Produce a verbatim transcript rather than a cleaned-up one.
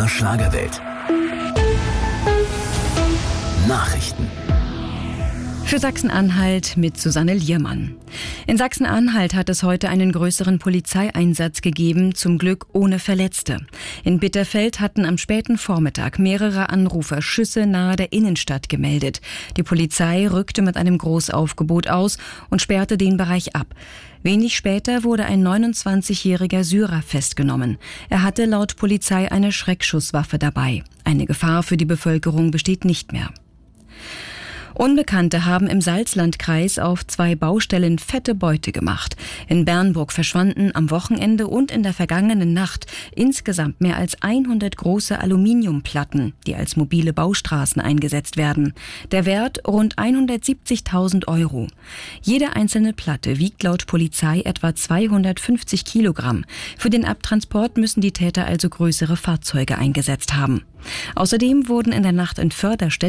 Münchner Schlagerwelt. Nachrichten. Für Sachsen-Anhalt mit Susanne Liermann. In Sachsen-Anhalt hat es heute einen größeren Polizeieinsatz gegeben, zum Glück ohne Verletzte. In Bitterfeld hatten am späten Vormittag mehrere Anrufer Schüsse nahe der Innenstadt gemeldet. Die Polizei rückte mit einem Großaufgebot aus und sperrte den Bereich ab. Wenig später wurde ein neunundzwanzigjähriger Syrer festgenommen. Er hatte laut Polizei eine Schreckschusswaffe dabei. Eine Gefahr für die Bevölkerung besteht nicht mehr. Unbekannte haben im Salzlandkreis auf zwei Baustellen fette Beute gemacht. In Bernburg verschwanden am Wochenende und in der vergangenen Nacht insgesamt mehr als hundert große Aluminiumplatten, die als mobile Baustraßen eingesetzt werden. Der Wert rund hundertsiebzigtausend Euro. Jede einzelne Platte wiegt laut Polizei etwa zweihundertfünfzig Kilogramm. Für den Abtransport müssen die Täter also größere Fahrzeuge eingesetzt haben. Außerdem wurden in der Nacht in Förderstedt